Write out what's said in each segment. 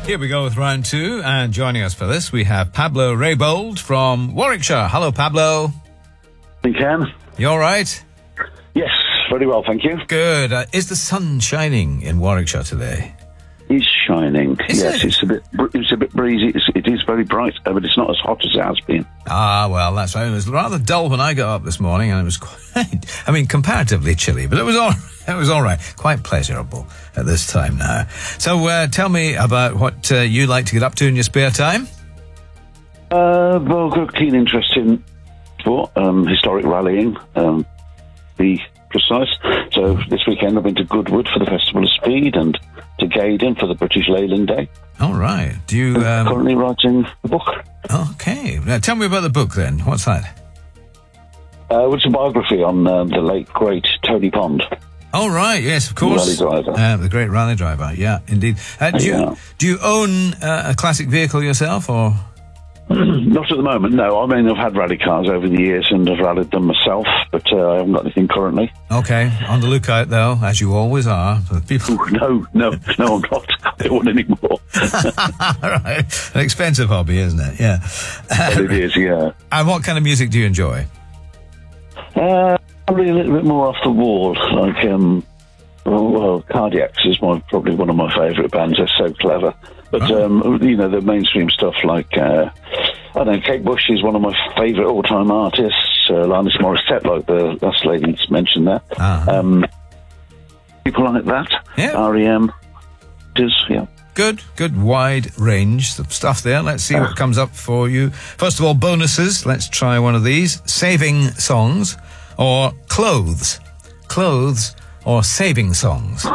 Here we go with round two, and joining us for this, we have Pablo Raybould from Warwickshire. Hello, Pablo. You can? You all right? Yes, very well, thank you. Good. Is the sun shining in Warwickshire today? It's shining. Is yes, it? It's a bit breezy. It is very bright, but it's not as hot as it has been. Ah, well, that's right. It was rather dull when I got up this morning, and it was quite, comparatively chilly, but it was all right. Quite pleasurable at this time now. So tell me about what you like to get up to in your spare time. Well, I've got a keen interest in sport, historic rallying, be precise. So this weekend I've been to Goodwood for the Festival of Speed and to Gaydon for the British Leyland Day. All right. Do you... currently writing a book. Okay. Now, tell me about the book then. What's that? It's a biography on the late, great Tony Pond. Oh, right. Yes, of course. Rally driver. The great rally driver. Yeah, indeed. Do you own a classic vehicle yourself, or...? Not at the moment, no. I mean, I've had rally cars over the years and I've rallied them myself, but I haven't got anything currently. Okay, on the lookout though, as you always are. People. No, I'm not. I don't want any more. Right, an expensive hobby, isn't it? Yeah. It is, yeah. And what kind of music do you enjoy? Probably a little bit more off the wall, like Cardiacs is probably one of my favourite bands. They're so clever. But, the mainstream stuff like, Kate Bush is one of my favourite all-time artists. Alanis Morissette, like the last lady mentioned there. Uh-huh. People like that. Yeah. REM. Yeah. Good wide range of stuff there. Let's see what comes up for you. First of all, bonuses. Let's try one of these. Saving songs or clothes. Clothes or saving songs.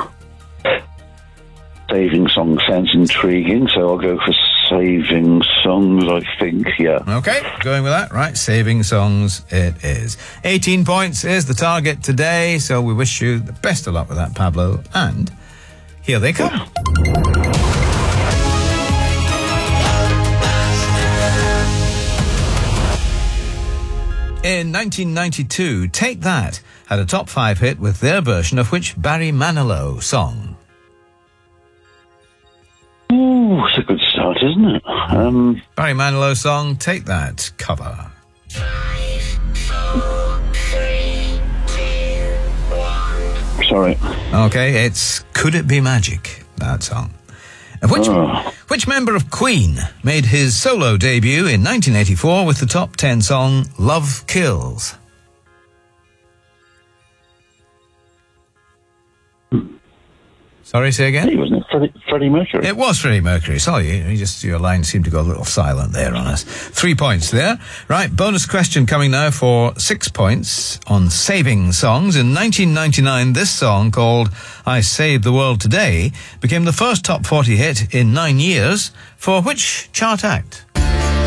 Saving songs sounds intriguing, so I'll go for saving songs, I think, yeah. Okay, going with that. Right, saving songs it is. 18 points is the target today, so we wish you the best of luck with that, Pablo. And here they come. In 1992, Take That had a top 5 hit with their version of which Barry Manilow song? Ooh, it's a good start, isn't it? Barry Manilow song, Take That, cover. 5, 4, 3, 2, 1. Sorry. Okay, it's Could It Be Magic, that song. Which member of Queen made his solo debut in 1984 with the top 10 song Love Kills? Sorry, say again? Hey, wasn't it Freddie Mercury? It was Freddie Mercury. Sorry, your line seemed to go a little silent there on us. 3 points there. Right, bonus question coming now for 6 points on saving songs. In 1999, this song called I Saved the World Today became the first top 40 hit in 9 years for which chart act?